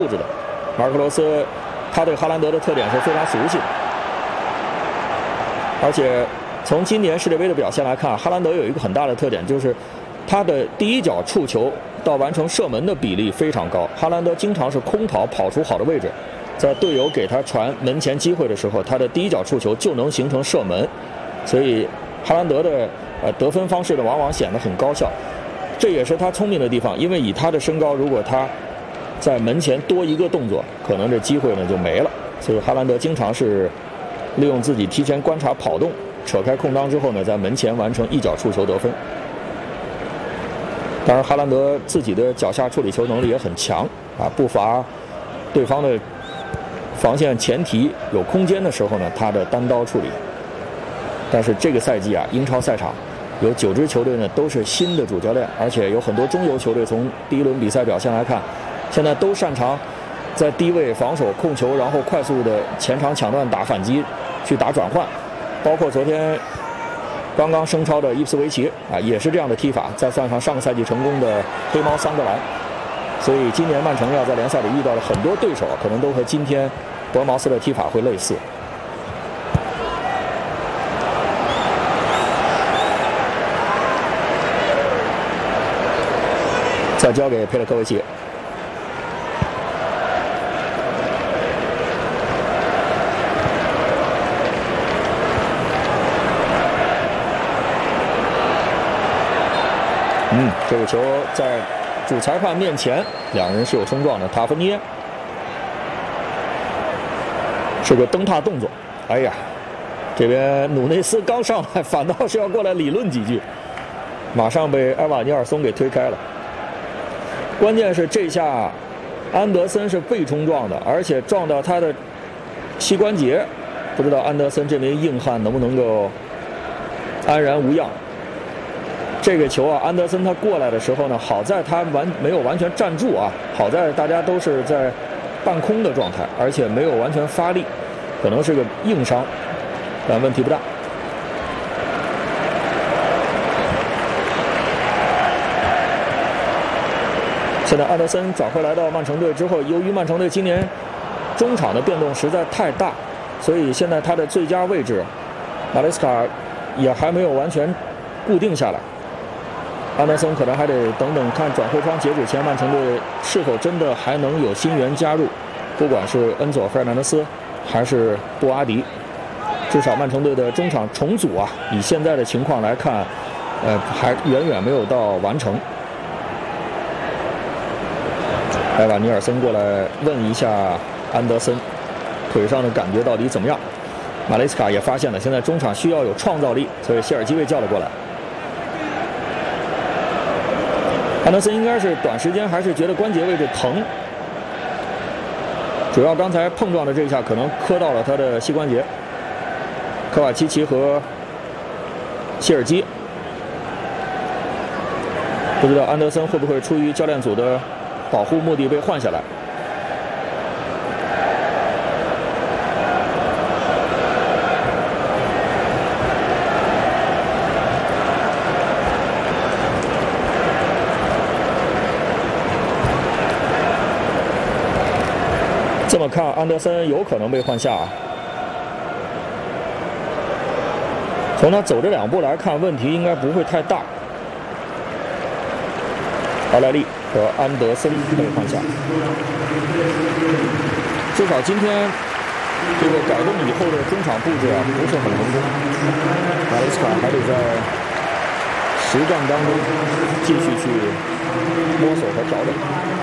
布置的。马尔克罗斯他对哈兰德的特点是非常熟悉的，而且从今年世界杯的表现来看，哈兰德有一个很大的特点，就是他的第一脚触球到完成射门的比例非常高。哈兰德经常是空跑跑出好的位置，在队友给他传门前机会的时候，他的第一脚触球就能形成射门，所以哈兰德的得分方式呢往往显得很高效，这也是他聪明的地方。因为以他的身高，如果他在门前多一个动作，可能这机会呢就没了。所以哈兰德经常是利用自己提前观察跑动，扯开空当之后呢，在门前完成一脚触球得分。当然，哈兰德自己的脚下处理球能力也很强啊，不乏对方的防线前提有空间的时候呢，他的单刀处理。但是这个赛季啊，英超赛场有9支球队呢都是新的主教练，而且有很多中游球队从第一轮比赛表现来看，现在都擅长在低位防守控球，然后快速的前场抢断打反击，去打转换。包括昨天刚刚升超的伊普斯维奇啊，也是这样的踢法。再算上上个赛季成功的黑猫桑德兰，所以今年曼城要在联赛里遇到的很多对手，可能都和今天伯恩茅斯的踢法会类似。再交给佩勒科维奇。这个球在主裁判面前，两人是有冲撞的。塔夫涅是个蹬踏动作，哎呀，这边努内斯刚上来，反倒是要过来理论几句，马上被埃瓦尼尔松给推开了。关键是这下安德森是被冲撞的，而且撞到他的膝关节，不知道安德森这名硬汉能不能够安然无恙。这个球啊，安德森他过来的时候呢，好在他没有完全站住啊，好在大家都是在半空的状态，而且没有完全发力，可能是个硬伤，但问题不大。现在安德森转会来到曼城队之后，由于曼城队今年中场的变动实在太大，所以现在他的最佳位置马雷斯卡也还没有完全固定下来。安德森可能还得等等看转会窗截止前，曼城队是否真的还能有新援加入，不管是恩佐·费尔南德斯还是布阿迪，至少曼城队的中场重组啊，以现在的情况来看，还远远没有到完成。埃瓦尼尔森过来问一下安德森腿上的感觉到底怎么样。马雷斯卡也发现了，现在中场需要有创造力，所以谢尔基被叫了过来。安德森应该是短时间还是觉得关节位置疼，主要刚才碰撞的这一下可能磕到了他的膝关节。科瓦奇奇和谢尔基，不知道安德森会不会出于教练组的保护目的被换下来。这么看，安德森有可能被换下啊。从他走这2步来看，问题应该不会太大。奥莱利和安德森被换下，至少今天这个改动以后的中场布置啊不是很成功。马雷斯卡还得在实战当中继续去摸索和调整。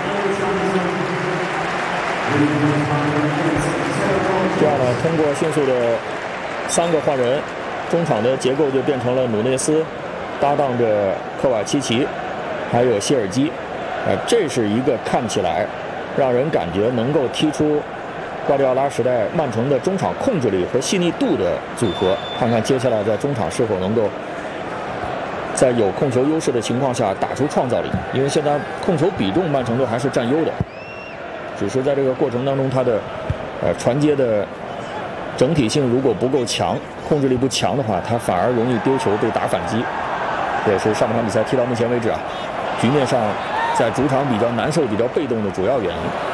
这样呢，通过迅速的3个换人，中场的结构就变成了努内斯搭档着科瓦奇奇，还有希尔基。这是一个看起来让人感觉能够踢出瓜迪奥拉时代曼城的中场控制力和细腻度的组合。看看接下来在中场是否能够在有控球优势的情况下打出创造力，因为现在控球比重曼城队还是占优的。只是在这个过程当中，他的传接的整体性如果不够强，控制力不强的话，他反而容易丢球被打反击。这也是上半场比赛踢到目前为止啊，局面上在主场比较难受、比较被动的主要原因。